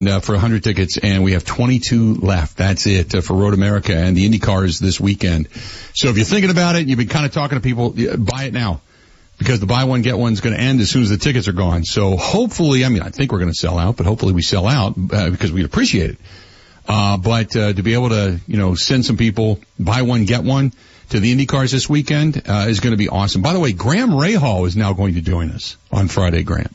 for 100 tickets, and we have 22 left. That's it for Road America and the IndyCars this weekend. So if you're thinking about it, you've been kind of talking to people, buy it now, because the buy one, get one is going to end as soon as the tickets are gone. So hopefully, I think we're going to sell out, but hopefully we sell out because we'd appreciate it. But to be able to, send some people, buy one, get one to the IndyCars this weekend is going to be awesome. By the way, Graham Rahal is now going to join us on Friday, Graham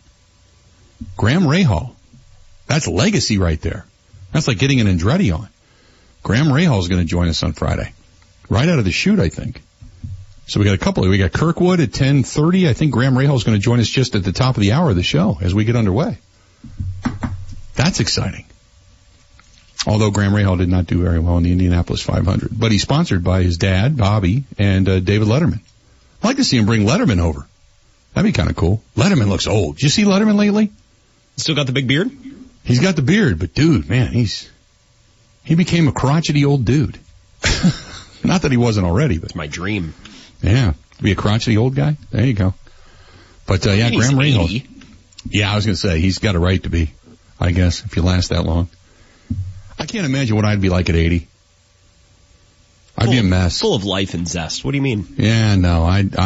Rahal. That's legacy right there. That's like getting an Andretti on. Graham Rahal is going to join us on Friday. Right out of the chute, I think. So we got a couple. We got Kirkwood at 10:30. I think Graham Rahal is going to join us just at the top of the hour of the show as we get underway. That's exciting. Although Graham Rahal did not do very well in the Indianapolis 500. But he's sponsored by his dad, Bobby, and David Letterman. I'd like to see him bring Letterman over. That'd be kind of cool. Letterman looks old. Did you see Letterman lately? Still got the big beard? He's got the beard, but dude, man, he became a crotchety old dude. Not that he wasn't already, but. It's my dream. Yeah. To be a crotchety old guy. There you go. But, yeah, Graham Rahal. Yeah, I was going to say, he's got a right to be, I guess, if you last that long. I can't imagine what I'd be like at 80. I'd be a mess. Full of life and zest. What do you mean? Yeah, no,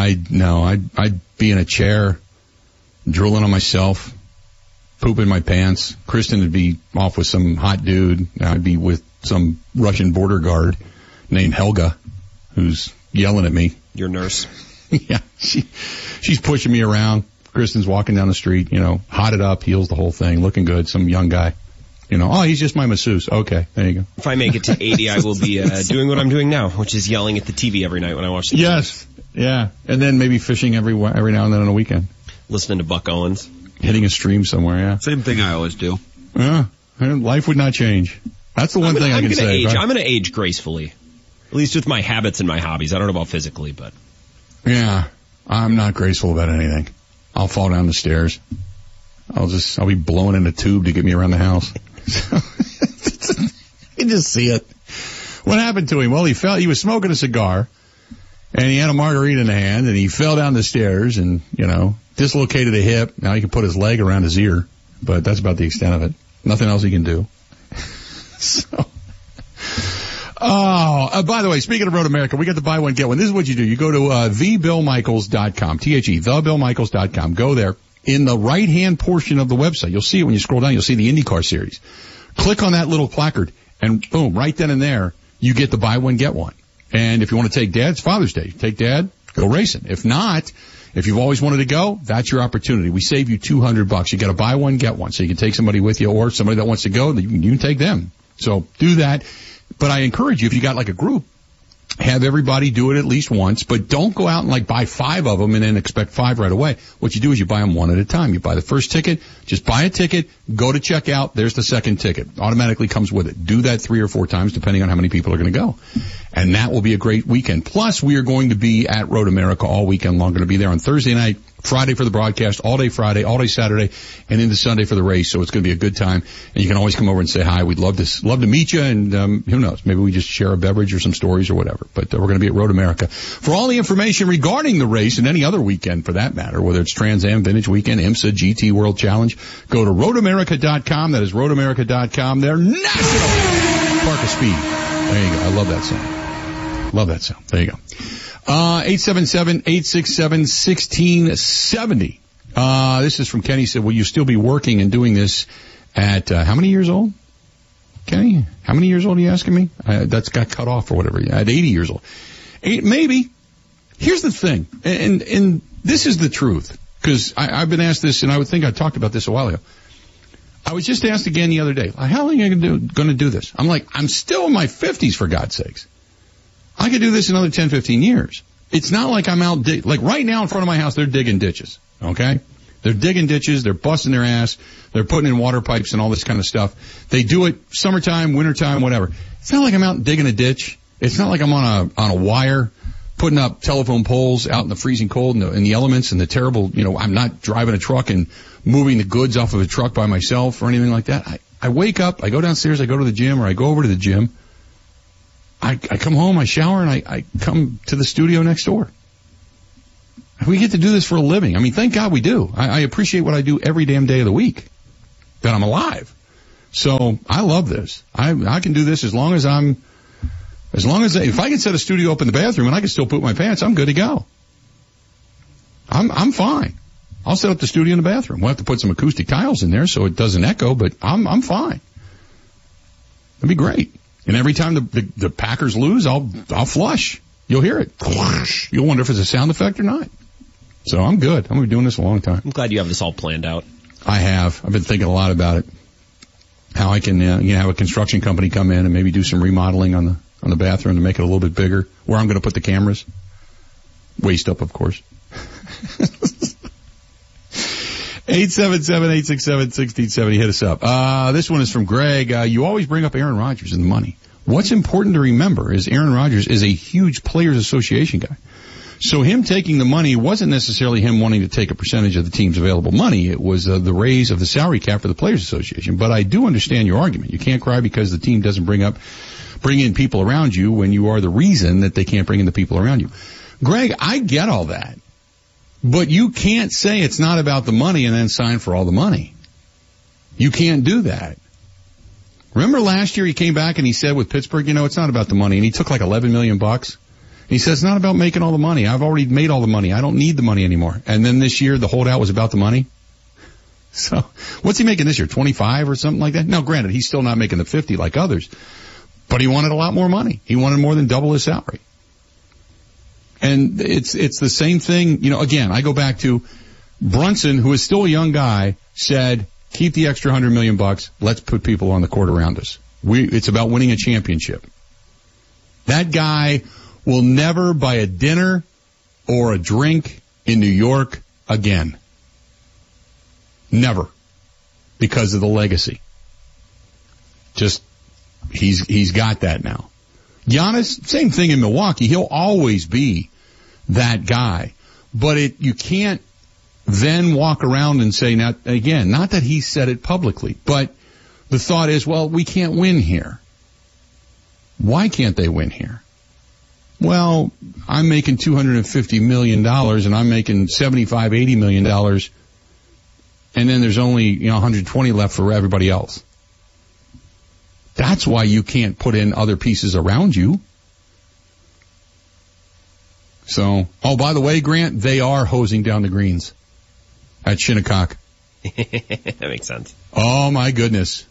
I'd be in a chair, drooling on myself, pooping my pants. Kristen would be off with some hot dude. I'd be with some Russian border guard named Helga, who's yelling at me. Your nurse. Yeah, she's pushing me around. Kristen's walking down the street, hotted up, heels the whole thing, looking good, some young guy. Oh, he's just my masseuse. Okay, there you go. If I make it to 80, I will be doing what I'm doing now, which is yelling at the TV every night when I watch the Yes, yeah. And then maybe fishing every now and then on a weekend. Listening to Buck Owens. Hitting a stream somewhere, yeah. Same thing I always do. Yeah, life would not change. That's the one thing I can say. I'm going to age gracefully. At least with my habits and my hobbies. I don't know about physically, but. Yeah, I'm not graceful about anything. I'll fall down the stairs. I'll be blowing in a tube to get me around the house. You just see it. What happened to him? Well, he was smoking a cigar, and he had a margarita in the hand, and he fell down the stairs and, dislocated a hip. Now he can put his leg around his ear, but that's about the extent of it. Nothing else he can do. By the way, speaking of Road America, we got the buy one, get one. This is what you do. You go to thebillmichaels.com, thebillmichaels.com. Go there. In the right-hand portion of the website, you'll see it when you scroll down. You'll see the IndyCar series. Click on that little placard, and boom, right then and there, you get the buy one, get one. And if you want to take Dad, it's Father's Day. Take Dad, go racing. If not, if you've always wanted to go, that's your opportunity. We save you $200. You got to buy one, get one. So you can take somebody with you, or somebody that wants to go, you can take them. So do that. But I encourage you, if you got like a group, have everybody do it at least once, but don't go out and buy 5 of them and then expect 5 right away. What you do is you buy them one at a time. You buy the first ticket, just buy a ticket, go to checkout, there's the second ticket. Automatically comes with it. Do that 3 or 4 times depending on how many people are going to go. And that will be a great weekend. Plus, we are going to be at Road America all weekend long. Going to be there on Thursday night, Friday for the broadcast, all day Friday, all day Saturday, and into Sunday for the race. So it's going to be a good time. And you can always come over and say hi. We'd love to meet you. And who knows? Maybe we just share a beverage or some stories or whatever. But we're going to be at Road America. For all the information regarding the race and any other weekend for that matter, whether it's Trans Am Vintage Weekend, IMSA, GT World Challenge, go to roadamerica.com. That is roadamerica.com. Their national Park of Speed. There you go. I love that sound. Love that sound. There you go. 877-867-1670. This is from Kenny. Said, will you still be working and doing this at, how many years old? Kenny, how many years old are you asking me? That's got cut off or whatever. At 80 years old. Maybe. Here's the thing. And this is the truth. Cause I've been asked this, and I would think I talked about this a while ago. I was just asked again the other day, how long are you going to do this? I'm like, I'm still in my 50s, for God's sakes. I could do this another 10, 15 years. It's not like I'm out like right now in front of my house, they're digging ditches. Okay? They're digging ditches. They're busting their ass. They're putting in water pipes and all this kind of stuff. They do it summertime, wintertime, whatever. It's not like I'm out digging a ditch. It's not like I'm on a wire putting up telephone poles out in the freezing cold in the elements and the terrible, I'm not driving a truck and moving the goods off of a truck by myself or anything like that. I wake up, I go downstairs, I go to the gym, or I go over to the gym. I come home, I shower, and I come to the studio next door. We get to do this for a living. I mean, thank God we do. I appreciate what I do every damn day of the week, that I'm alive. So I love this. I can do this as long as if I can set a studio up in the bathroom and I can still poop my pants, I'm good to go. I'm fine. I'll set up the studio in the bathroom. We'll have to put some acoustic tiles in there so it doesn't echo, but I'm fine. It'd be great. And every time the Packers lose, I'll flush. You'll hear it. You'll wonder if it's a sound effect or not. So I'm good. I'm going to be doing this a long time. I'm glad you have this all planned out. I have. I've been thinking a lot about it. How I can have a construction company come in and maybe do some remodeling on the bathroom to make it a little bit bigger. Where I'm going to put the cameras. Waist up, of course. 877-867-1670. Hit us up. This one is from Greg. You always bring up Aaron Rodgers and the money. What's important to remember is Aaron Rodgers is a huge Players Association guy. So him taking the money wasn't necessarily him wanting to take a percentage of the team's available money. It was the raise of the salary cap for the Players Association. But I do understand your argument. You can't cry because the team doesn't bring in people around you when you are the reason that they can't bring in the people around you. Greg, I get all that. But you can't say it's not about the money and then sign for all the money. You can't do that. Remember last year he came back and he said with Pittsburgh, it's not about the money. And he took like $11 million. He says, it's not about making all the money. I've already made all the money. I don't need the money anymore. And then this year, the holdout was about the money. So, what's he making this year? 25 or something like that? Now, granted, he's still not making the 50 like others, but he wanted a lot more money. He wanted more than double his salary. And it's the same thing. Again, I go back to Brunson, who is still a young guy, said, keep the extra $100 million. Let's put people on the court around us. It's about winning a championship. That guy will never buy a dinner or a drink in New York again. Never. Because of the legacy. Just, he's got that now. Giannis, same thing in Milwaukee. He'll always be that guy. But you can't then walk around and say, not that he said it publicly, but the thought is, well, we can't win here. Why can't they win here? Well, I'm making $250 million and I'm making $75, $80 million. And then there's only, 120 left for everybody else. That's why you can't put in other pieces around you. So, by the way, Grant, they are hosing down the greens at Shinnecock. That makes sense. Oh my goodness.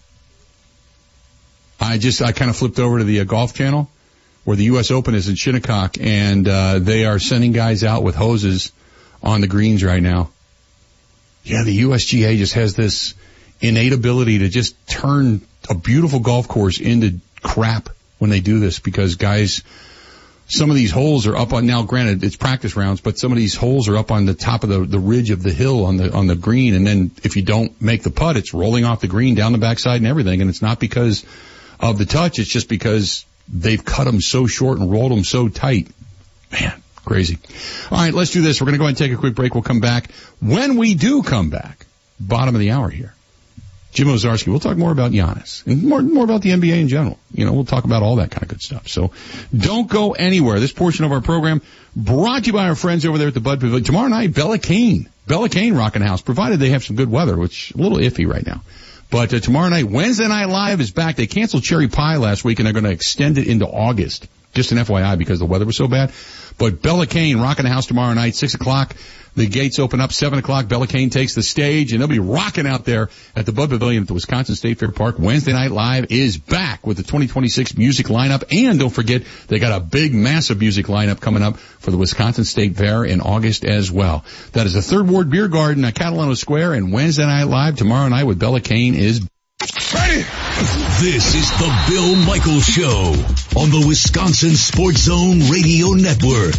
I kind of flipped over to the Golf Channel where the U.S. Open is in Shinnecock, and they are sending guys out with hoses on the greens right now. Yeah, the USGA just has this innate ability to just turn a beautiful golf course into crap when they do this, because guys, some of these holes are up on, now granted it's practice rounds, but some of these holes are up on the top of the ridge of the hill on the green, and then if you don't make the putt, it's rolling off the green down the backside and everything, and it's not because of the touch, it's just because they've cut them so short and rolled them so tight. Man, crazy. All right, let's do this. We're going to go ahead and take a quick break. We'll come back. When we do come back, bottom of the hour here, Jim Owczarski, we'll talk more about Giannis and more about the NBA in general. We'll talk about all that kind of good stuff. So don't go anywhere. This portion of our program brought to you by our friends over there at the Bud Pavilion. Tomorrow night, Bella Kane rocking house, provided they have some good weather, which is a little iffy right now. But tomorrow night, Wednesday Night Live is back. They canceled Cherry Pie last week, and they're going to extend it into August. Just an FYI, because the weather was so bad. But Bella Kane rocking the house tomorrow night, 6 o'clock. The gates open up, 7 o'clock. Bella Kane takes the stage, and they'll be rocking out there at the Bud Pavilion at the Wisconsin State Fair Park. Wednesday Night Live is back with the 2026 music lineup. And don't forget, they got a big, massive music lineup coming up for the Wisconsin State Fair in August as well. That is the Third Ward Beer Garden at Catalano Square, and Wednesday Night Live tomorrow night with Bella Kane is ready. This is the Bill Michaels Show on the Wisconsin Sports Zone Radio Network.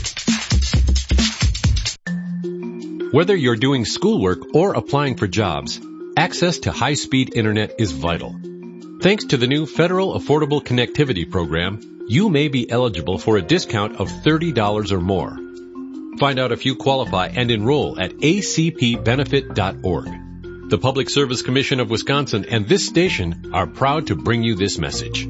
Whether you're doing schoolwork or applying for jobs, access to high-speed internet is vital. Thanks to the new Federal Affordable Connectivity Program, you may be eligible for a discount of $30 or more. Find out if you qualify and enroll at acpbenefit.org. The Public Service Commission of Wisconsin and this station are proud to bring you this message.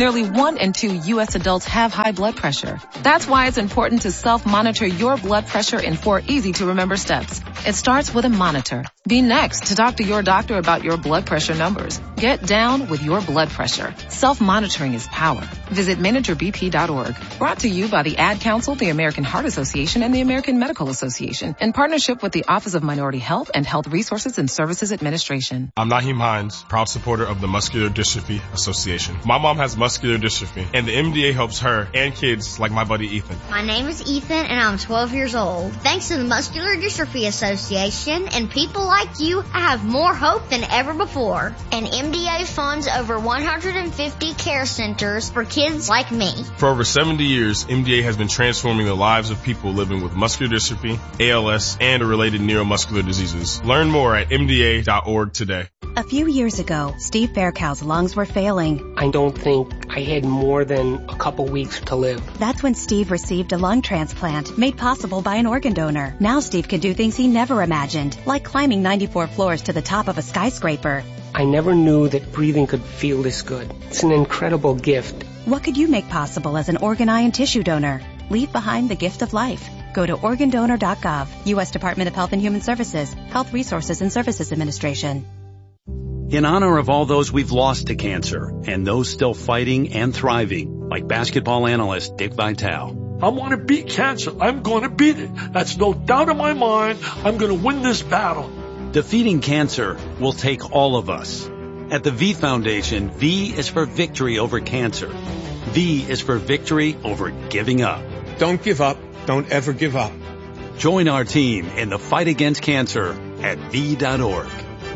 Nearly 1 in 2 U.S. adults have high blood pressure. That's why it's important to self-monitor your blood pressure in 4 easy-to-remember steps. It starts with a monitor. Be next to talk to your doctor about your blood pressure numbers. Get down with your blood pressure. Self-monitoring is power. Visit managerbp.org. Brought to you by the Ad Council, the American Heart Association, and the American Medical Association, in partnership with the Office of Minority Health and Health Resources and Services Administration. I'm Naheem Hines, proud supporter of the Muscular Dystrophy Association. My mom has muscular dystrophy, and the MDA helps her and kids like my buddy Ethan. My name is Ethan, and I'm 12 years old. Thanks to the Muscular Dystrophy Association and people like you, I have more hope than ever before. And MDA funds over 150 care centers for kids like me. For over 70 years, MDA has been transforming the lives of people living with muscular dystrophy, ALS, and related neuromuscular diseases. Learn more at MDA.org today. A few years ago, Steve Faircow's lungs were failing. I don't think I had more than a couple weeks to live. That's when Steve received a lung transplant made possible by an organ donor. Now Steve can do things he never imagined, like climbing 94 floors to the top of a skyscraper. I never knew that breathing could feel this good. It's an incredible gift. What could you make possible as an organ, eye, and tissue donor? Leave behind the gift of life. Go to organdonor.gov, U.S. Department of Health and Human Services, Health Resources and Services Administration. In honor of all those we've lost to cancer and those still fighting and thriving, like basketball analyst Dick Vitale. I want to beat cancer. I'm going to beat it. That's no doubt in my mind. I'm going to win this battle. Defeating cancer will take all of us. At the V Foundation, V is for victory over cancer. V is for victory over giving up. Don't give up. Don't ever give up. Join our team in the fight against cancer at V.org.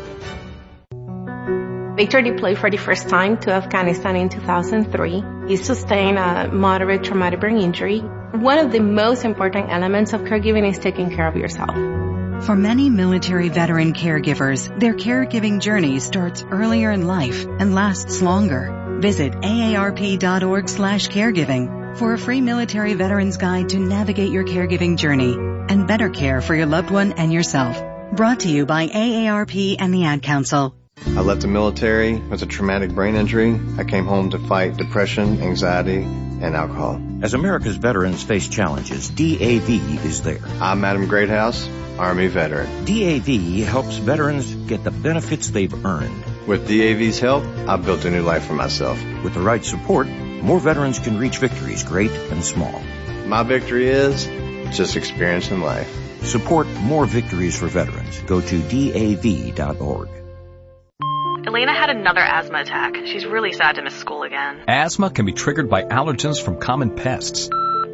Victor deployed for the first time to Afghanistan in 2003. He sustained a moderate traumatic brain injury. One of the most important elements of caregiving is taking care of yourself. For many military veteran caregivers, their caregiving journey starts earlier in life and lasts longer. Visit aarp.org/caregiving for a free military veterans guide to navigate your caregiving journey and better care for your loved one and yourself. Brought to you by AARP and the Ad Council. I left the military with a traumatic brain injury. I came home to fight depression, anxiety, and alcohol. As America's veterans face challenges, DAV is there. I'm Adam Greathouse, Army veteran. DAV helps veterans get the benefits they've earned. With DAV's help, I've built a new life for myself. With the right support, more veterans can reach victories, great and small. My victory is just experiencing life. Support more victories for veterans. Go to DAV.org. Elena had another asthma attack. She's really sad to miss school again. Asthma can be triggered by allergens from common pests.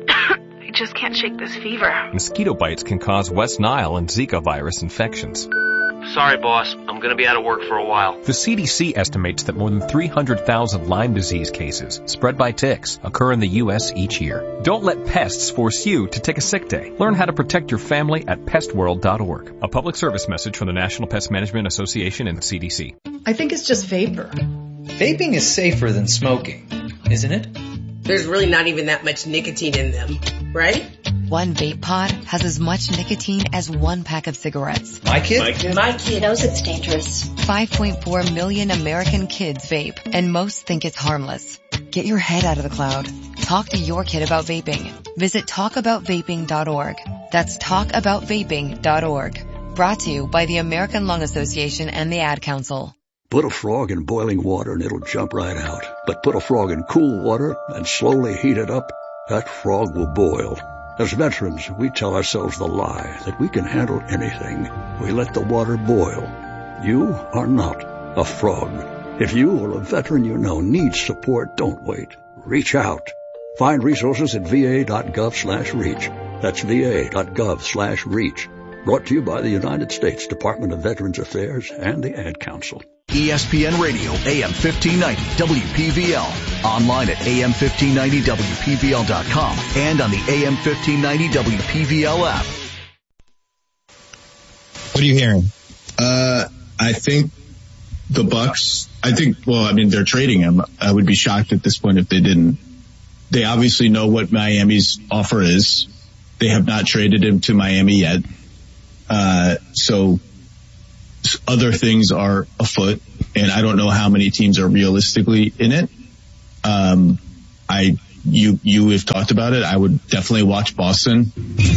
I just can't shake this fever. Mosquito bites can cause West Nile and Zika virus infections. Sorry, boss. I'm going to be out of work for a while. The CDC estimates that more than 300,000 Lyme disease cases spread by ticks occur in the U.S. each year. Don't let pests force you to take a sick day. Learn how to protect your family at pestworld.org. A public service message from the National Pest Management Association and the CDC. I think it's just vapor. Vaping is safer than smoking, isn't it? There's really not even that much nicotine in them, right? One vape pod has as much nicotine as one pack of cigarettes. My kid knows it's dangerous. 5.4 million American kids vape, and most think it's harmless. Get your head out of the cloud. Talk to your kid about vaping. Visit talkaboutvaping.org. That's talkaboutvaping.org. Brought to you by the American Lung Association and the Ad Council. Put a frog in boiling water and it'll jump right out. But put a frog in cool water and slowly heat it up, that frog will boil. As veterans, we tell ourselves the lie that we can handle anything. We let the water boil. You are not a frog. If you or a veteran you know needs support, don't wait. Reach out. Find resources at va.gov/reach. That's va.gov/reach. Brought to you by the United States Department of Veterans Affairs and the Ad Council. ESPN Radio, AM 1590, WPVL. Online at AM1590WPVL.com and on the AM 1590 WPVL app. What are you hearing? I think the Bucks, they're trading him. I would be shocked at this point if they didn't. They obviously know what Miami's offer is. They have not traded him to Miami yet. So other things are afoot, and I don't know how many teams are realistically in it. You have talked about it. I would definitely watch Boston.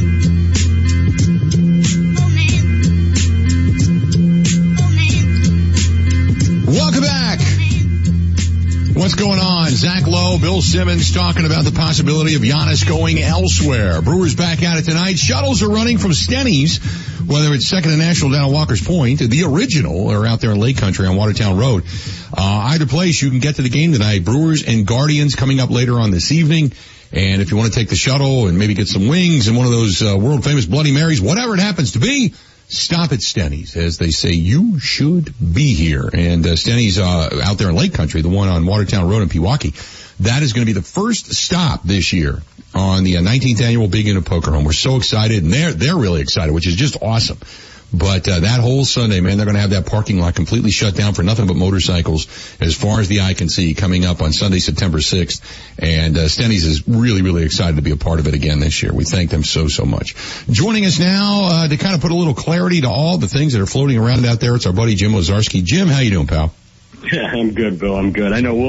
Welcome back. What's going on? Zach Lowe, Bill Simmons talking about the possibility of Giannis going elsewhere. Brewers back at it tonight. Shuttles are running from Stenny's, whether it's Second and National down at Walker's Point, the original, or out there in Lake Country on Watertown Road. Either place, you can get to the game tonight. Brewers and Guardians coming up later on this evening. And if you want to take the shuttle and maybe get some wings and one of those world famous Bloody Marys, whatever it happens to be, stop at Stenny's. As they say, you should be here. And Stenny's out there in Lake Country, the one on Watertown Road in Pewaukee, that is going to be the first stop this year on the 19th annual Big Unit Poker Home. We're so excited, and they're really excited, which is just awesome. But that whole Sunday, man, they're going to have that parking lot completely shut down for nothing but motorcycles as far as the eye can see, coming up on Sunday, September 6th. And Stenny's is really, really excited to be a part of it again this year. We thank them so, so much. Joining us now to kind of put a little clarity to all the things that are floating around out there, it's our buddy Jim Lazarski. Jim, how you doing, pal? Yeah, I'm good, Bill. I'm good. I know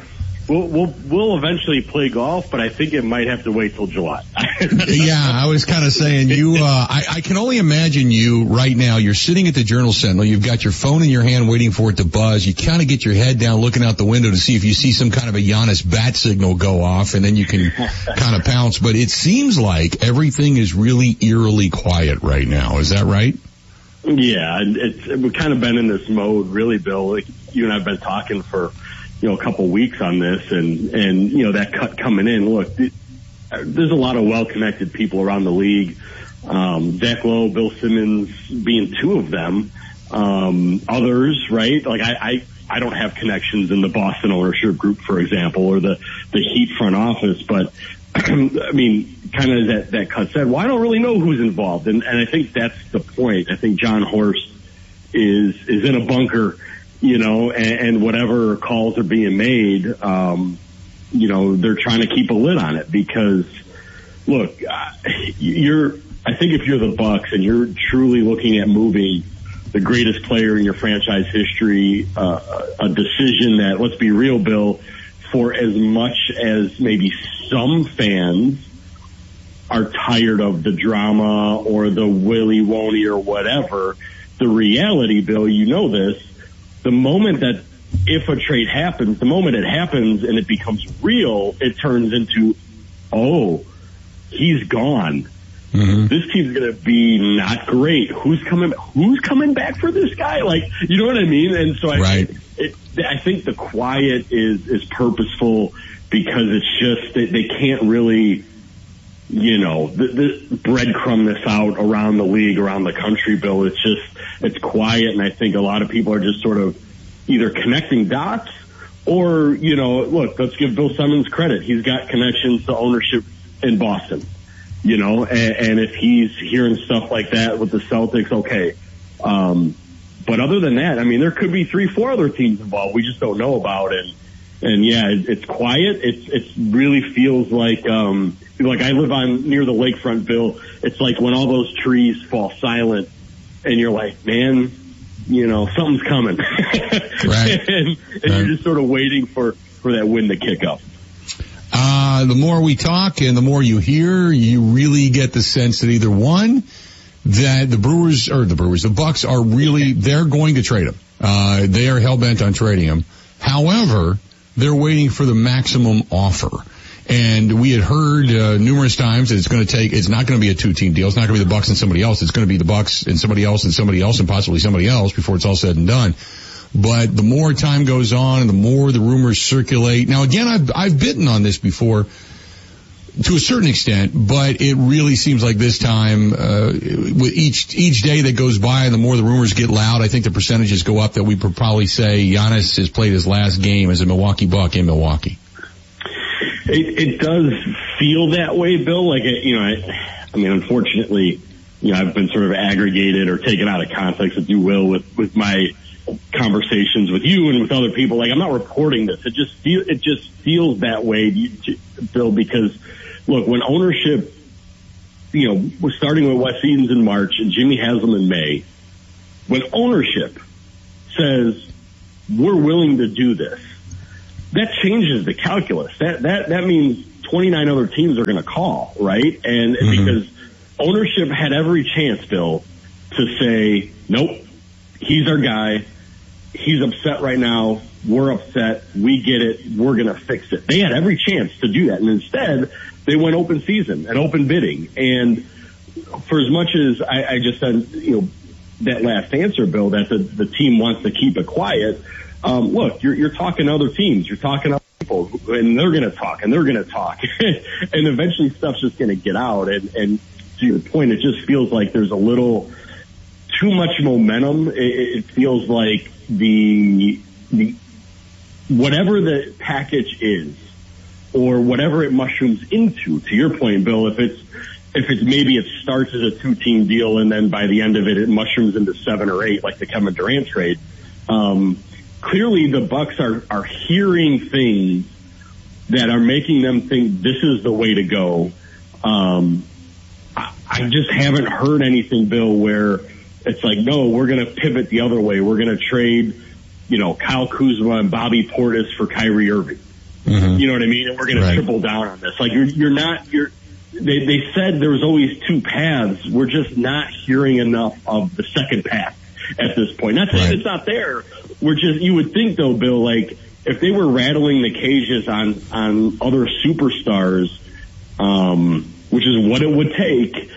we'll eventually play golf, but I think it might have to wait till July. Yeah, I was kind of saying I can only imagine you right now. You're sitting at the Journal Sentinel. You've got your phone in your hand waiting for it to buzz. You kind of get your head down looking out the window to see if you see some kind of a Giannis bat signal go off, and then you can kind of pounce. But it seems like everything is really eerily quiet right now. Is that right? Yeah, we've kind of been in this mode, really, Bill. Like, you and I have been talking for a couple weeks on this, and that cut coming in. Look, there's a lot of well-connected people around the league. Zach Lowe, Bill Simmons being two of them. Others, right? Like I don't have connections in the Boston ownership group, for example, or the Heat front office, but I mean, kind of that cut said, well, I don't really know who's involved. And I think that's the point. I think John Horst is in a bunker, and whatever calls are being made, they're trying to keep a lid on it because, look, I think if you're the Bucks and you're truly looking at moving the greatest player in your franchise history, a decision that, let's be real, Bill, for as much as maybe some fans are tired of the drama or the willy won't or whatever, the reality, Bill, this, the moment that if a trade happens, the moment it happens and it becomes real, it turns into, oh, he's gone. Mm-hmm. This team's going to be not great. Who's coming back for this guy? Like, you know what I mean? And so I think the quiet is purposeful because it's just they can't really, the breadcrumb this out around the league, around the country, Bill. It's quiet, and I think a lot of people are just sort of either connecting dots or, look, let's give Bill Simmons credit. He's got connections to ownership in Boston, and if he's hearing stuff like that with the Celtics, okay. But other than that, I mean, there could be 3-4 other teams involved we just don't know about. And yeah, it's quiet. It really feels like I live near the lakefront, Bill. It's like when all those trees fall silent and you're like, man, something's coming. Right. and you're just sort of waiting for that wind to kick up. The more we talk and the more you hear, you really get the sense that either one, that the Bucks are really, they're going to trade him. They are hell-bent on trading him. However, they're waiting for the maximum offer. And we had heard numerous times that it's not going to be a two-team deal. It's not going to be the Bucks and somebody else. It's going to be the Bucks and somebody else and possibly somebody else before it's all said and done. But the more time goes on and the more the rumors circulate. Now, again, I've bitten on this before to a certain extent, but it really seems like this time, with each day that goes by and the more the rumors get loud, I think the percentages go up that we would probably say Giannis has played his last game as a Milwaukee Buck in Milwaukee. It does feel that way, Bill. Like, I mean, unfortunately, I've been sort of aggregated or taken out of context, if you will, with my conversations with you and with other people. Like, I'm not reporting this. It just feels that way, Bill, because look, when ownership, we're starting with Wes Edens in March and Jimmy Haslam in May. When ownership says we're willing to do this, that changes the calculus. That means 29 other teams are going to call, right? And because ownership had every chance, Bill, to say, nope, he's our guy. He's upset right now. We're upset. We get it. We're going to fix it. They had every chance to do that. And instead, they went open season and open bidding. And for as much as I just said, that last answer, Bill, that the team wants to keep it quiet. Look, you're talking to other teams. You're talking to other people, and they're going to talk, and they're going to talk. And eventually stuff's just going to get out. And to your point, it just feels like there's a little too much momentum. It feels like the whatever the package is, or whatever it mushrooms into, to your point, Bill, if it's maybe it starts as a 2-team deal and then by the end of it mushrooms into 7 or 8, like the Kevin Durant trade. Clearly the Bucks are hearing things that are making them think this is the way to go. I just haven't heard anything, Bill, where it's like, no, we're going to pivot the other way. We're going to trade, Kyle Kuzma and Bobby Portis for Kyrie Irving. You know what I mean? And we're going to triple down on this. Like they said there was always 2 paths. We're just not hearing enough of the second path at this point. Not saying it's not there. You would think though, Bill, like if they were rattling the cages on other superstars, which is what it would take,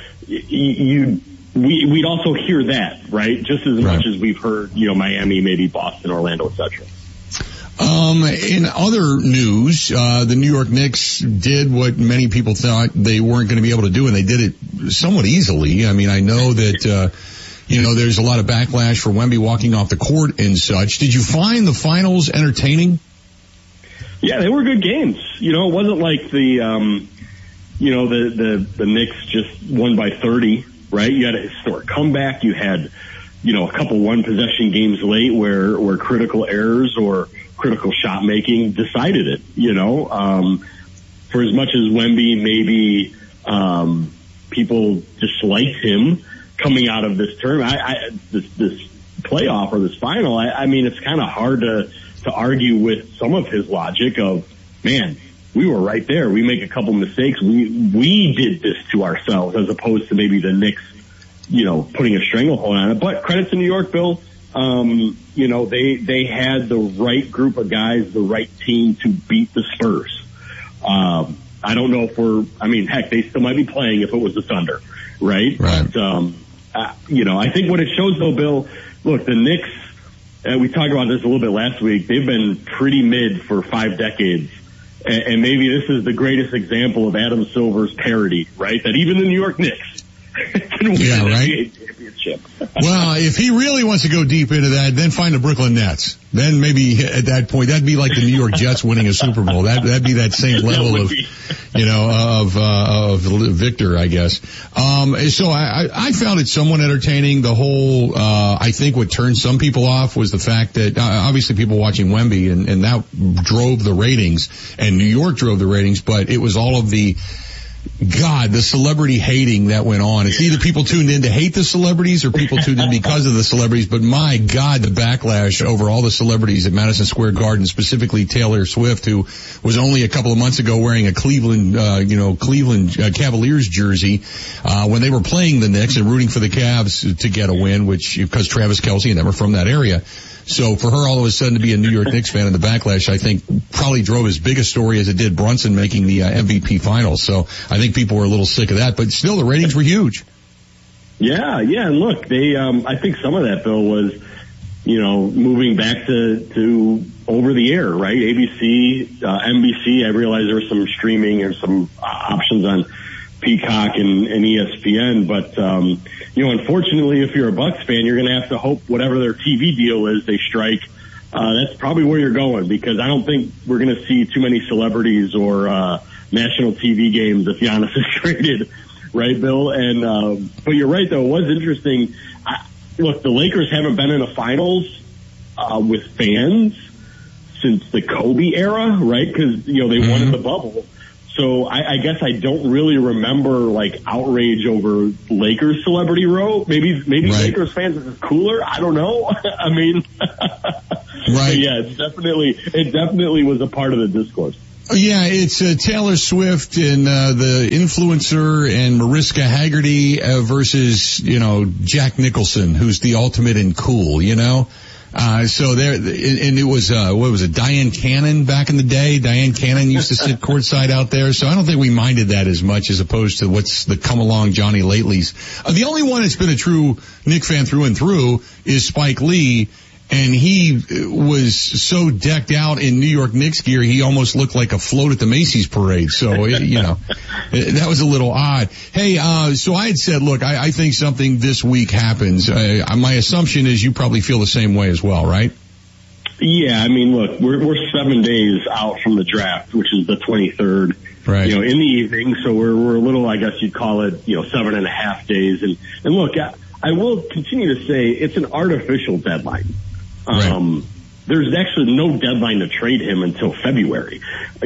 we'd also hear that, right? Just as much as we've heard, Miami, maybe Boston, Orlando, etc. In other news, the New York Knicks did what many people thought they weren't going to be able to do, and they did it somewhat easily. I mean, I know that, there's a lot of backlash for Wemby walking off the court and such. Did you find the finals entertaining? Yeah, they were good games. It wasn't like the Knicks just won by 30, right? You had a historic comeback. You had, a couple one-possession games late where critical errors or critical shot making decided it, for as much as Wemby maybe, people disliked him coming out of this tournament, this playoff or this final. I mean, it's kind of hard to argue with some of his logic of, man, we were right there. We make a couple mistakes. We did this to ourselves as opposed to maybe the Knicks, putting a stranglehold on it. But credit to New York, Bill. They had the right group of guys, the right team to beat the Spurs. I don't know if heck, they still might be playing if it was the Thunder, right? But, I think what it shows though, Bill, look, the Knicks, we talked about this a little bit last week, they've been pretty mid for 5 decades. And maybe this is the greatest example of Adam Silver's parody, right? That even the New York Knicks can win the NBA championship. Well, if he really wants to go deep into that, then find the Brooklyn Nets. Then maybe at that point, that'd be like the New York Jets winning a Super Bowl. That'd be that same level of Victor, I guess. So I found it somewhat entertaining. The whole, I think what turned some people off was the fact that obviously people watching Wemby and that drove the ratings, and New York drove the ratings, but it was all of the celebrity hating that went on. It's either people tuned in to hate the celebrities or people tuned in because of the celebrities, but my God, the backlash over all the celebrities at Madison Square Garden, specifically Taylor Swift, who was only a couple of months ago wearing a Cleveland Cavaliers jersey, when they were playing the Knicks and rooting for the Cavs to get a win, because Travis Kelce and them are from that area. So for her all of a sudden to be a New York Knicks fan, and the backlash, I think, probably drove as big a story as it did Brunson making the MVP finals. So I think people were a little sick of that, but still the ratings were huge. Yeah, and look, they, I think some of that, Bill, was, moving back to over the air, right? ABC, NBC, I realize there was some streaming and some options on Peacock and ESPN, but, unfortunately, if you're a Bucks fan, you're going to have to hope whatever their TV deal is they strike. That's probably where you're going, because I don't think we're going to see too many celebrities or national TV games if Giannis is traded, right, Bill? And but you're right, though. It was interesting. Look, the Lakers haven't been in a finals with fans since the Kobe era, right? Because they won in the bubble. So I guess I don't really remember outrage over Lakers Celebrity Row. Maybe right. Lakers fans are just cooler. I don't know. I mean, Right. So yeah, it definitely was a part of the discourse. Yeah, it's Taylor Swift and the influencer and Mariska Hargitay versus, Jack Nicholson, who's the ultimate in cool, So there, and it was, what was it, Diane Cannon back in the day? Diane Cannon used to sit courtside out there, so I don't think we minded that as much as opposed to what's the come along Johnny Latelys. The only one that's been a true Knick fan through and through is Spike Lee. And he was so decked out in New York Knicks gear, he almost looked like a float at the Macy's parade. So, that was a little odd. Hey, so I had said, look, I think something this week happens. My assumption is you probably feel the same way as well, right? Yeah, I mean, look, we're 7 days out from the draft, which is the 23rd. Right. In the evening. So we're a little, I guess you'd call it, 7.5 days. And look, I will continue to say it's an artificial deadline. Right. There's actually no deadline to trade him until February.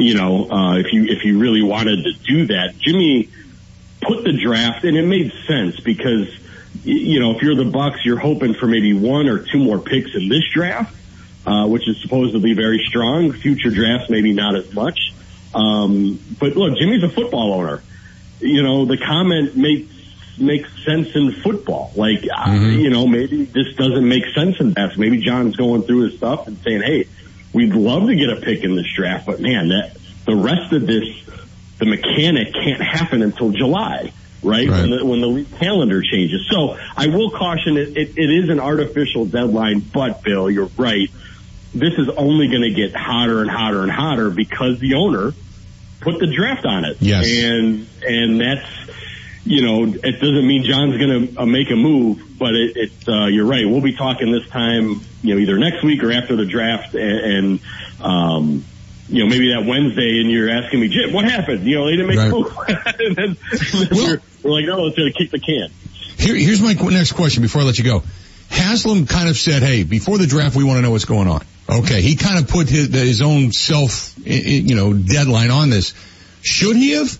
If you really wanted to do that, Jimmy put the draft, and it made sense because, if you're the Bucks, you're hoping for maybe 1 or 2 more picks in this draft, which is supposedly very strong. Future drafts, maybe not as much. But look, Jimmy's a football owner. The comment makes sense in football. Like, maybe this doesn't make sense in basketball. Maybe John's going through his stuff and saying, hey, we'd love to get a pick in this draft, but man, the rest of this, the mechanic can't happen until July, right? When the league calendar changes. So I will caution it is an artificial deadline, but Bill, you're right. This is only going to get hotter and hotter and hotter because the owner put the draft on it. Yes. And that's, it doesn't mean John's going to make a move, but you're right. We'll be talking this time, either next week or after the draft, and maybe that Wednesday, and you're asking me, Jim, what happened? They didn't make a move. and then we're like, no, let's kick the can. Here's my next question before I let you go. Haslam kind of said, hey, before the draft, we want to know what's going on. Okay, he kind of put his own self, deadline on this. Should he have?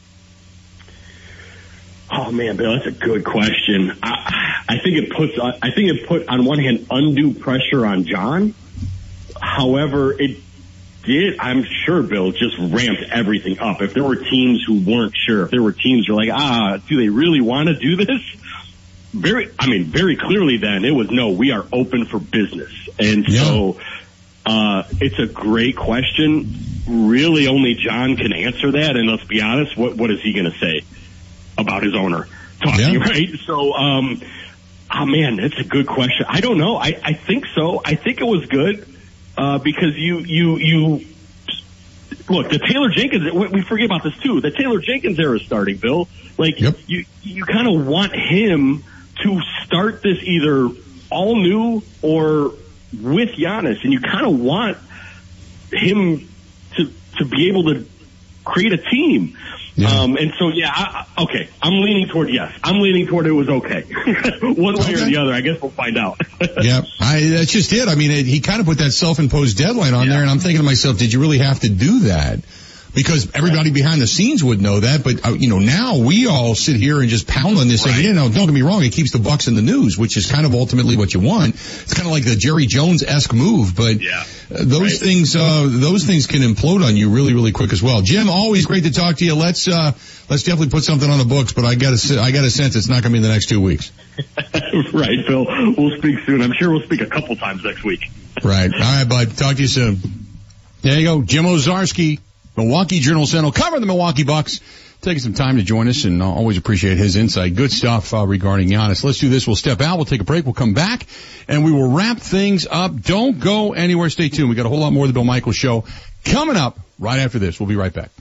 Oh man, Bill, that's a good question. I think it put on one hand undue pressure on John. However, it did, I'm sure, Bill, just ramped everything up. If there were teams who weren't sure, if there were teams who were like, do they really want to do this? Very clearly then it was no, we are open for business. And so, it's a great question. Really only John can answer that. And let's be honest, what is he going to say about his owner talking, right? So, man, that's a good question. I don't know. I think so. I think it was good, because you look, the Taylor Jenkins, we forget about this too. The Taylor Jenkins era is starting, Bill. Like, you kind of want him to start this either all new or with Giannis, and you kind of want him to be able to create a team. And so, I'm leaning toward yes. I'm leaning toward it was okay. One way or the other. I guess we'll find out. That's just it. I mean, he kind of put that self-imposed deadline on there, and I'm thinking to myself, did you really have to do that? Because everybody behind the scenes would know that, but now we all sit here and just pound on this saying, don't get me wrong, it keeps the Bucks in the news, which is kind of ultimately what you want. It's kind of like the Jerry Jones-esque move, but those things can implode on you really, really quick as well. Jim, always great to talk to you. Let's definitely put something on the books, but I got a sense it's not going to be in the next 2 weeks. Right, Phil. We'll speak soon. I'm sure we'll speak a couple times next week. Right. All right, bud. Talk to you soon. There you go. Jim Owczarski, Milwaukee Journal-Sentinel, covering the Milwaukee Bucks. Taking some time to join us, and always appreciate his insight. Good stuff regarding Giannis. Let's do this. We'll step out. We'll take a break. We'll come back, and we will wrap things up. Don't go anywhere. Stay tuned. We got a whole lot more of the Bill Michaels Show coming up right after this. We'll be right back.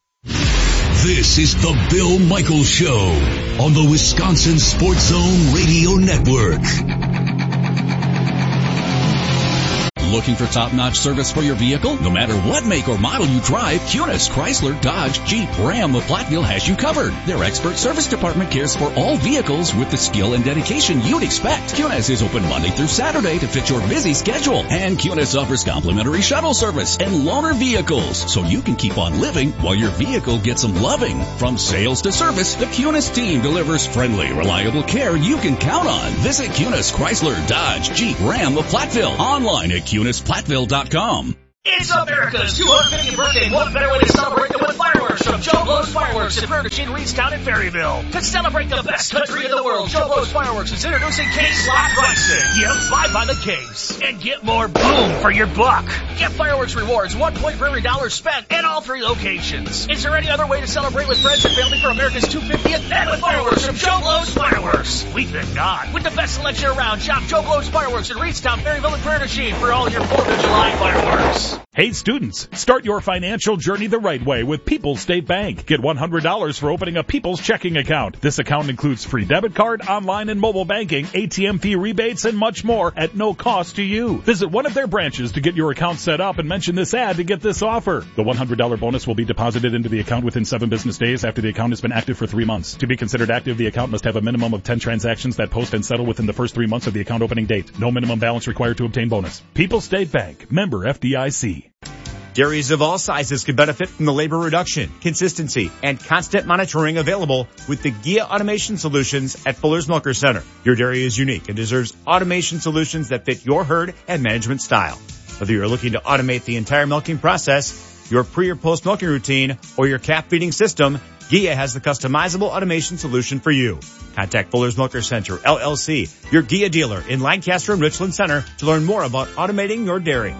This is the Bill Michaels Show on the Wisconsin Sports Zone Radio Network. Looking for top-notch service for your vehicle? No matter what make or model you drive, Kunis, Chrysler, Dodge, Jeep, Ram of Platteville has you covered. Their expert service department cares for all vehicles with the skill and dedication you'd expect. Kunis is open Monday through Saturday to fit your busy schedule. And Kunis offers complimentary shuttle service and loaner vehicles, so you can keep on living while your vehicle gets some loving. From sales to service, the Kunis team delivers friendly, reliable care you can count on. Visit Kunis, Chrysler, Dodge, Jeep, Ram of Platteville online at Kunis CunisPlatteville.com. It's America's 250th birthday. What better way to celebrate than with fireworks from Joe Blow's Fireworks in Bernardine, Reedstown, and Ferryville. To celebrate the best country in the world, Joe Blow's Fireworks is introducing case lot pricing. Give 5 by the case and get more boom for your buck. Get fireworks rewards, 1 point for every dollar spent at all 3 locations. Is there any other way to celebrate with friends and family for America's 250th and with fireworks from Joe Blow's Fireworks? We think not. With the best selection around, shop Joe Blow's Fireworks in Reedstown, Ferryville, and Bernardine for all your 4th of July fireworks. Hey students, start your financial journey the right way with People's State Bank. Get $100 for opening a People's checking account. This account includes free debit card, online and mobile banking, ATM fee rebates, and much more at no cost to you. Visit one of their branches to get your account set up and mention this ad to get this offer. The $100 bonus will be deposited into the account within 7 business days after the account has been active for 3 months. To be considered active, the account must have a minimum of 10 transactions that post and settle within the first 3 months of the account opening date. No minimum balance required to obtain bonus. People's State Bank. Member FDIC. Dairies of all sizes can benefit from the labor reduction, consistency, and constant monitoring available with the GIA Automation Solutions at Fuller's Milker Center. Your dairy is unique and deserves automation solutions that fit your herd and management style. Whether you're looking to automate the entire milking process, your pre- or post-milking routine, or your calf feeding system, GIA has the customizable automation solution for you. Contact Fuller's Milker Center, LLC, your GIA dealer in Lancaster and Richland Center to learn more about automating your dairy.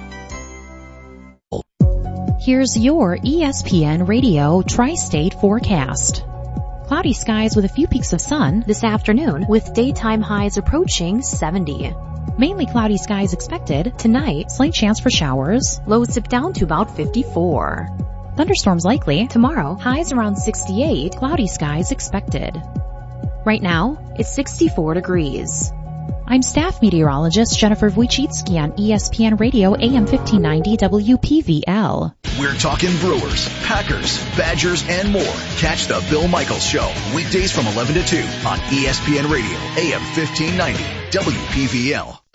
Here's your ESPN Radio Tri-State forecast. Cloudy skies with a few peaks of sun this afternoon with daytime highs approaching 70. Mainly cloudy skies expected. Tonight, slight chance for showers. Lows dip down to about 54. Thunderstorms likely. Tomorrow, highs around 68. Cloudy skies expected. Right now, it's 64 degrees. I'm staff meteorologist Jennifer Wojcicki on ESPN Radio AM 1590 WPVL. We're talking Brewers, Packers, Badgers, and more. Catch the Bill Michaels Show weekdays from 11 to 2 on ESPN Radio AM 1590 WPVL.